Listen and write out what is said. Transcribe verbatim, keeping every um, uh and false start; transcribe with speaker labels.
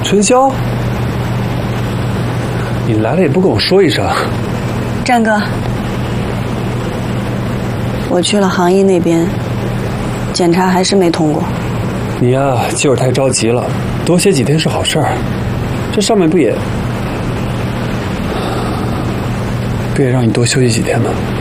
Speaker 1: 春宵，你来了也不跟我说一声。
Speaker 2: 战哥，我去了行医那边，检查还是没通过。
Speaker 1: 你呀、啊，就是太着急了，多歇几天是好事儿。这上面不也不也让你多休息几天吗？